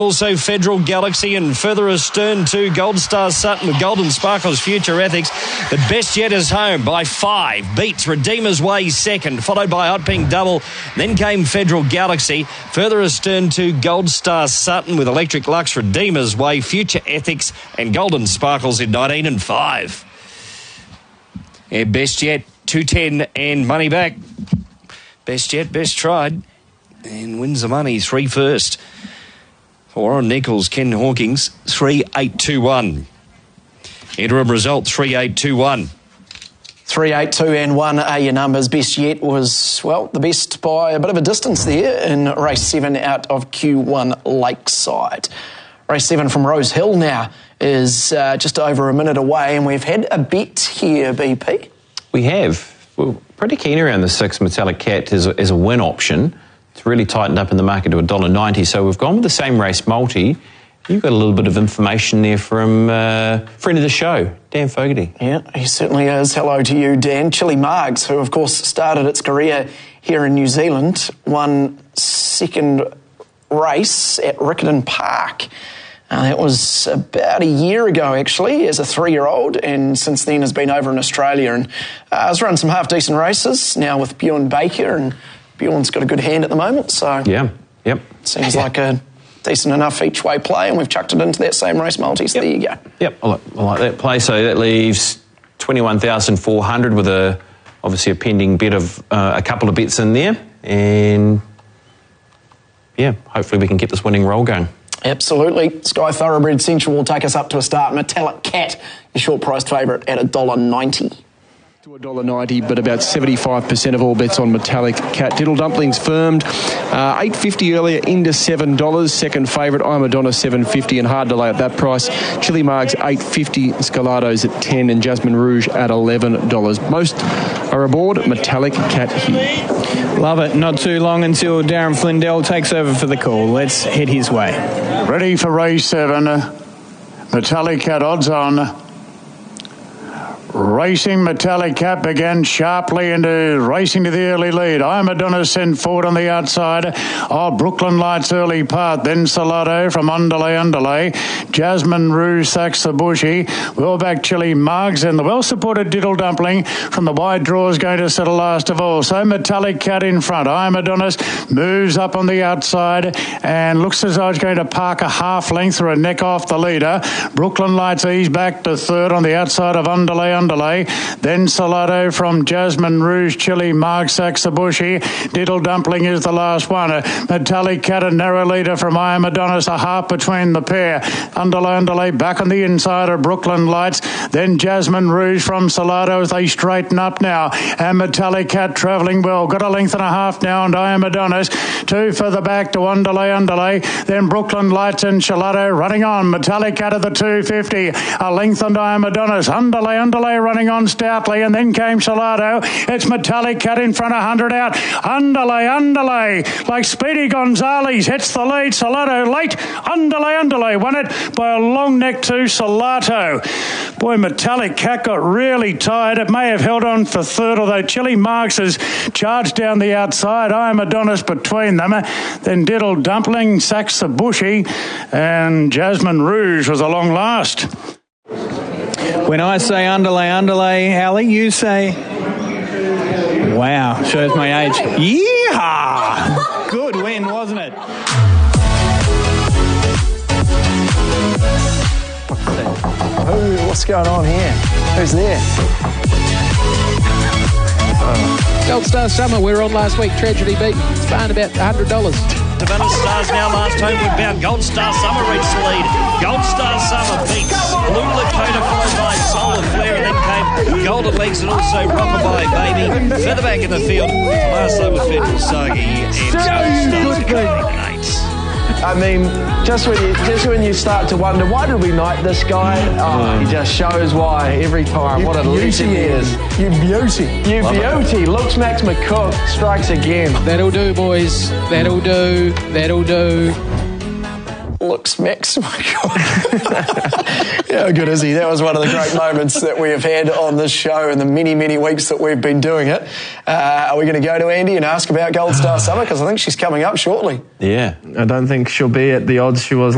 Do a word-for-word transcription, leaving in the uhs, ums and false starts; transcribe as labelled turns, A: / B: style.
A: Also, Federal Galaxy and further astern to Gold Star Sutton with Golden Sparkles Future Ethics. But Best Jet is home by five. Beats Redeemer's Way second, followed by Hot Pink Double. Then came Federal Galaxy. Further astern to Gold Star Sutton with Electric Lux, Redeemer's Way, Future Ethics and Golden Sparkles in nineteen and five. Yeah, Best Jet, two ten and money back. Best Jet, best tried. And wins the money, three first. For Warren Nichols, Ken Hawkins, three eight two one. Interim result, three eight two one.
B: three eight two and one are your numbers. Best Yet was, well, the best by a bit of a distance there in race seven out of Q one Lakeside. Race seven from Rose Hill now is uh, just over a minute away, and we've had a bet here, B P.
C: We have. We're pretty keen around the six Metallic Cat as a, as a win option. It's really tightened up in the market to one dollar ninety, so we've gone with the same race multi. You've got a little bit of information there from uh, friend of the show, Dan Fogarty.
B: Yeah, he certainly is. Hello to you, Dan. Chili Margs, who of course started its career here in New Zealand, won second race at Riccarton Park. Uh, that was about a year ago, actually, as a three-year-old, and since then has been over in Australia and uh, has run some half-decent races, now with Bjorn Baker, and Bjorn's got a good hand at the moment, so
C: yeah, yep.
B: Seems like a decent enough each-way play, and we've chucked it into that same race multi, so
C: yep.
B: there you go.
C: Yep, I like, I like that play. So that leaves twenty-one thousand four hundred with a obviously a pending bet of uh, a couple of bets in there, and yeah, hopefully we can get this winning roll going.
B: Absolutely. Sky Thoroughbred Central will take us up to a start. Metallic Cat, your short-priced favourite at one dollar ninety.
D: To one dollar ninety, but about seventy-five percent of all bets on Metallic Cat. Diddle Dumplings firmed uh, eight fifty earlier into seven dollars. Second favourite, I'm Madonna seven fifty, and hard to lay at that price. Chili Margs eight fifty, Scalados at ten, and Jasmine Rouge at eleven dollars. Most are aboard Metallic Cat here.
E: Love it. Not too long until Darren Flindell takes over for the call. Let's head his way.
F: Ready for race seven. Metallic Cat odds on. Racing Metallic Cat began sharply into racing to the early lead. I'm Madonna sent forward on the outside. Oh, Brooklyn Lights early part. Then Salado from Underlay Underlay. Jasmine Rouge sacks the bushy. Well back Chili Margs and the well-supported Diddle Dumpling from the wide draw is going to settle last of all. So Metallic Cat in front. I'm Adonis moves up on the outside and looks as though it's going to park a half length or a neck off the leader. Brooklyn Lights ease back to third on the outside of Underlay Underlay. Then Salado from Jasmine Rouge, Chili Marg sacks the bushy. Diddle Dumpling is the last one. Metallic Cat a narrow leader from I Am Adonis, a half between the pair. Underlay Underlay back on the inside of Brooklyn Lights. Then Jasmine Rouge from Salado as they straighten up now. And Metallic Cat travelling well. Got a length and a half now, and I Am Adonis. Two further back to Underlay Underlay. Then Brooklyn Lights and Salado running on. Metallic Cat at the two fifty. A length and I Am Adonis. Underlay Underlay running on stoutly, and then came Salado. It's Metallic Cat in front, one hundred out. Underlay, Underlay, like Speedy Gonzales hits the lead. Salado late. Underlay, Underlay won it by a long neck to Salato. Boy, Metallic Cat got really tired. It may have held on for third, although Chili Marks has charged down the outside. I Am Adonis between them. Then Diddle Dumpling sacks the bushy, and Jasmine Rouge was a long last.
E: When I say underlay, underlay, Ali, you say, wow, shows my age. Yeehaw! Good win, wasn't it?
B: Who, what's going on here? Who's there?
G: Oh. Gold Star Summer, we were on last week, tragedy beaten. It's paying about one hundred dollars.
A: Savannah Stars now last homeward bound. Gold Star Summer reached the lead. Gold Star Summer beats Blue Lakota, followed by Solar Flare, and then came Golden Legs and also Rockabye Baby. Further back in the field, last over Federal Sagi and Stars are coming in eight.
H: I mean, just when you just when you start to wonder, why did we knight this guy? Oh, he just shows why every time. You what a legend he is.
B: You beauty.
H: You
B: Love
H: beauty. It. Looks Max McCook strikes again.
G: That'll do, boys. That'll do. That'll do.
B: Looks Max McCook. How good is he? That was one of the great moments that we have had on this show in the many, many weeks that we've been doing it. Uh, are we going to go to Andy and ask about Gold Star Summer? Because I think she's coming up shortly.
C: Yeah.
I: I don't think she'll be at the odds she was